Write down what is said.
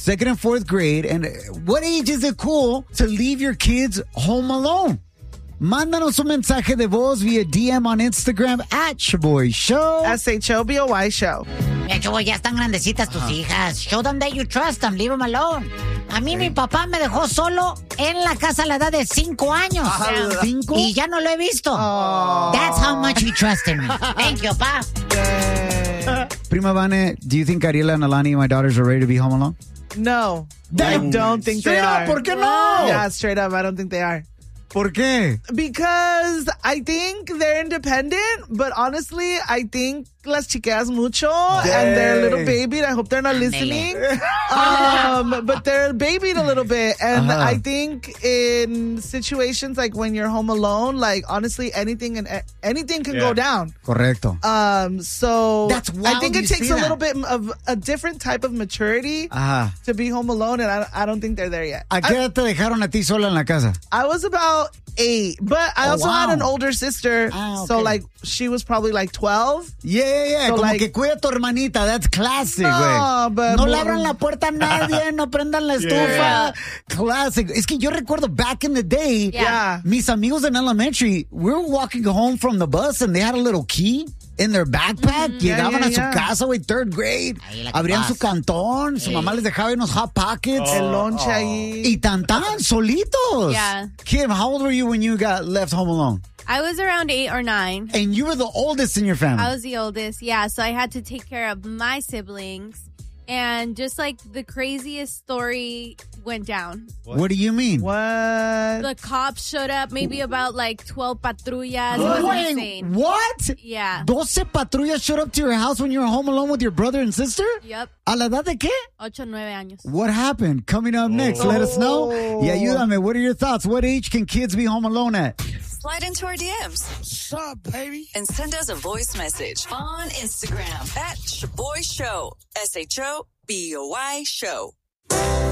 second and fourth grade. And what age is it cool to leave your kids home alone? Mándanos un mensaje de voz via DM on Instagram at Shoboy Show. SHOBOY Show. Mira, Shoboy, ya están grandecitas tus hijas. Show them that you trust them. Leave them alone. A mí mi papá me dejó solo en la casa a la edad de 5 años. ¿5? Y ya no lo he visto. That's how much he trusted me. Thank you, pa. Prima Vane, do you think Ariela and Alani, my daughters, are ready to be home alone? No. I don't think they are. ¿Por qué no? Yeah, straight up, I don't think they are. ¿Por qué? Because I think they're independent, but honestly, I think las chiqueas mucho and they're a little babied. I hope they're not listening. But they're babied a little bit. And I think in situations like when you're home alone, like honestly, anything can go down. Correcto. So That's wild I think it you takes say a that. little bit of a different type of maturity to be home alone, and I don't think they're there yet. ¿A qué edad te dejaron a ti sola en la casa? I was about 8, but I also had an older sister, so like she was probably like 12. Yeah. So Como like, que cuida a tu hermanita. That's classic, güey. No, but No le abran la puerta a nadie, no prendan la estufa. Classic. Es que yo recuerdo back in the day, mis amigos in elementary, we were walking home from the bus and they had a little key in their backpack. Llegaban a su casa, güey, 3rd grade. Abrían su cantón, su mamá les dejaba unos Hot Pockets. El lonche ahí. Y tan solitos. Yeah. Kim, how old were you when you got left home alone? I was around 8 or 9. And you were the oldest in your family. I was the oldest, yeah. So I had to take care of my siblings. And just like the craziest story went down. What do you mean? What? The cops showed up, maybe about like 12 patrullas. It was Wait, insane. what? Yeah. 12 patrullas showed up to your house when you were home alone with your brother and sister? Yep. ¿A la edad de qué? 8, 9 años. What happened? Coming up next, let us know. Y ayúdame, what are your thoughts? What age can kids be home alone at? Slide into our DMs. What's up, baby? And send us a voice message on Instagram at Shoboy Show. SHOBOY Show.